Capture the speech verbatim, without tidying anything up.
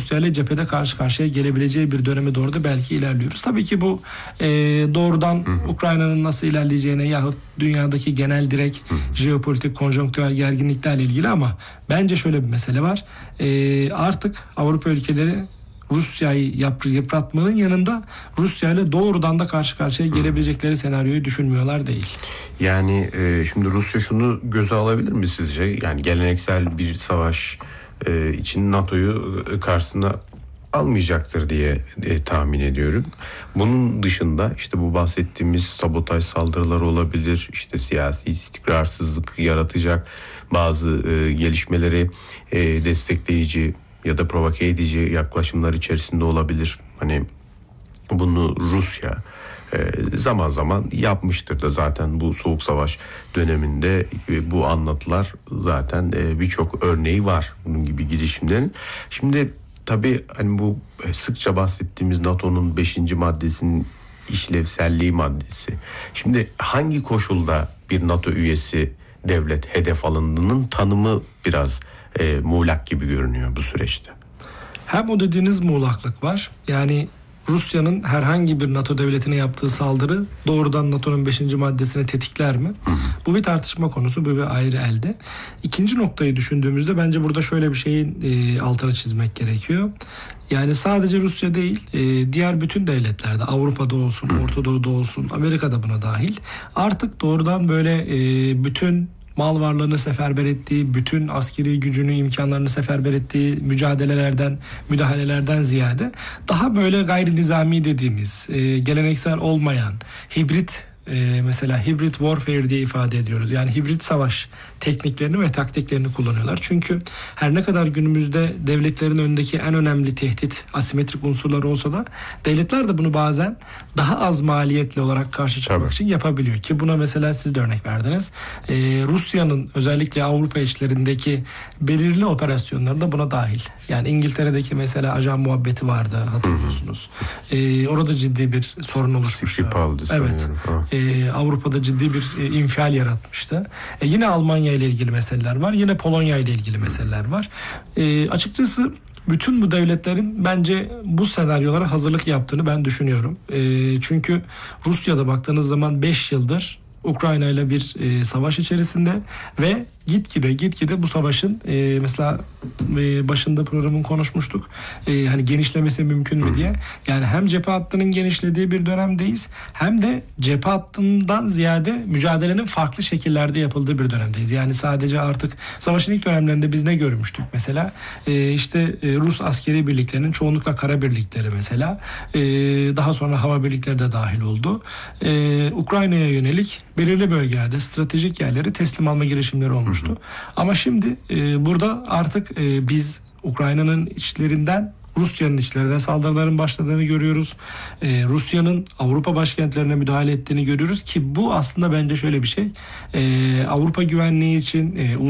Rusya ile cephede karşı karşıya gelebileceği bir döneme doğru da belki ilerliyoruz. Tabii ki bu e, doğrudan hı hı. Ukrayna'nın nasıl ilerleyeceğine yahut dünyadaki genel direkt hı hı. jeopolitik konjonktürel gerginliklerle ilgili, ama bence şöyle bir mesele var. E, artık Avrupa ülkeleri Rusya'yı yıpratmanın yanında Rusya ile doğrudan da karşı karşıya gelebilecekleri senaryoyu düşünmüyorlar değil. Yani e, şimdi Rusya şunu göze alabilir mi sizce? Yani geleneksel bir savaş e, için NATO'yu karşısına almayacaktır diye e, tahmin ediyorum. Bunun dışında işte bu bahsettiğimiz sabotaj saldırıları olabilir. İşte siyasi istikrarsızlık yaratacak bazı e, gelişmeleri e, destekleyici ya da provoke edici yaklaşımlar içerisinde olabilir. Hani bunu Rusya e, zaman zaman yapmıştır da zaten bu Soğuk Savaş döneminde e, bu anlatılar zaten e, birçok örneği var bunun gibi girişimlerin. Şimdi tabii hani bu sıkça bahsettiğimiz NATO'nun beşinci maddesinin işlevselliği maddesi. Şimdi hangi koşulda bir NATO üyesi devlet hedef alındığının tanımı biraz e, muğlak gibi görünüyor bu süreçte. Hem o dediğiniz muğlaklık var. Yani Rusya'nın herhangi bir NATO devletine yaptığı saldırı doğrudan NATO'nun beşinci maddesini tetikler mi? Hı hı. Bu bir tartışma konusu, bu bir ayrı elde. İkinci noktayı düşündüğümüzde bence burada şöyle bir şeyin e, altını çizmek gerekiyor. Yani sadece Rusya değil, e, diğer bütün devletlerde, Avrupa'da olsun, Orta Doğu'da olsun, Amerika'da buna dahil, artık doğrudan böyle e, bütün mal varlığını seferber ettiği, bütün askeri gücünü, imkanlarını seferber ettiği mücadelelerden, müdahalelerden ziyade daha böyle gayri nizami dediğimiz, e, geleneksel olmayan, hibrit, e, mesela hibrit warfare diye ifade ediyoruz. Yani hibrit savaş tekniklerini ve taktiklerini kullanıyorlar. Çünkü her ne kadar günümüzde devletlerin önündeki en önemli tehdit asimetrik unsurlar olsa da devletler de bunu bazen daha az maliyetli olarak karşı çıkmak Tabii. için yapabiliyor. Ki buna mesela siz de örnek verdiniz. Ee, Rusya'nın özellikle Avrupa içlerindeki belirli operasyonları da buna dahil. Yani İngiltere'deki mesela ajan muhabbeti vardı, hatırlıyorsunuz. Ee, orada ciddi bir sorun oluşmuştu. Evet. Ee, Avrupa'da ciddi bir e, infial yaratmıştı. E, yine Almanya ile ilgili meseleler var. Yine Polonya ile ilgili meseleler var. E, açıkçası bütün bu devletlerin bence bu senaryolara hazırlık yaptığını ben düşünüyorum. E, çünkü Rusya'da baktığınız zaman beş yıldır Ukrayna ile bir e, savaş içerisinde ve gitgide gitgide bu savaşın e, mesela e, başında programın konuşmuştuk. E, hani genişlemesi mümkün mü diye. Yani hem cephe hattının genişlediği bir dönemdeyiz, hem de cephe hattından ziyade mücadelenin farklı şekillerde yapıldığı bir dönemdeyiz. Yani sadece artık savaşın ilk dönemlerinde biz ne görmüştük mesela? E, işte e, Rus askeri birliklerinin çoğunlukla kara birlikleri mesela. E, daha sonra hava birlikleri de dahil oldu. E, Ukrayna'ya yönelik belirli bölgelerde stratejik yerleri teslim alma girişimleri olmuştu. Hı hı. Ama şimdi e, burada artık e, biz Ukrayna'nın içlerinden Rusya'nın içlerine saldırıların başladığını görüyoruz. Ee, Rusya'nın Avrupa başkentlerine müdahale ettiğini görüyoruz ki bu aslında bence şöyle bir şey. Ee, Avrupa güvenliği için, e,